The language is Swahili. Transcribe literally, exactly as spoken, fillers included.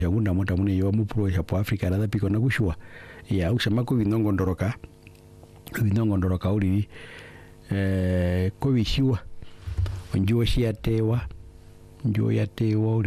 yagunda mota mune yo mu pro ya po Africa la piko na kushua ya usema ko binongo ndoroka binongo ndoroka uli eh ko bishiwa njo shi yatewa njo yatewa